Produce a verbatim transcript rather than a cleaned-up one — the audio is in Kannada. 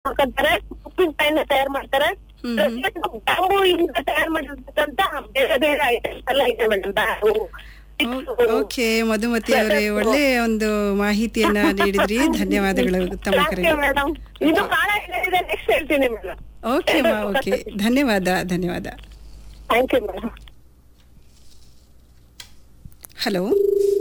ಹಾಕಂತಾರೆ, ಉಪ್ಪಿನಕಾಯಿನ ತಯಾರು ಮಾಡ್ತಾರೆ. ಬ್ಯಾಂಬೂ ಇಂದ ತಯಾರು ಮಾಡಿರ್ತಕ್ಕಂತ ಬೇರೆ ಬೇರೆ ಐಟಮ್ಸ್ ಎಲ್ಲ ಇದೆ ಮೇಡಮ್. ಬ್ಯಾಂಬೂ ಓಕೆ ಮಧುಮತಿ ಅವರೇ, ಒಳ್ಳೆ ಒಂದು ಮಾಹಿತಿಯನ್ನ ನೀಡಿದ್ರಿ. ಧನ್ಯವಾದಗಳು ತಮ್ಮ ಕರೆಗೆ. ಮೇಡಮ್ ಇದು ಬಹಳ ಇದೆ, ನೆಕ್ಸ್ಟ್ ಹೇಳ್ತೀನಿ ಮೇಡಮ್. ಓಕೆ ಮಾ, ಓಕೆ, ಧನ್ಯವಾದ ಧನ್ಯವಾದ. Thank you madam. ಹಲೋ.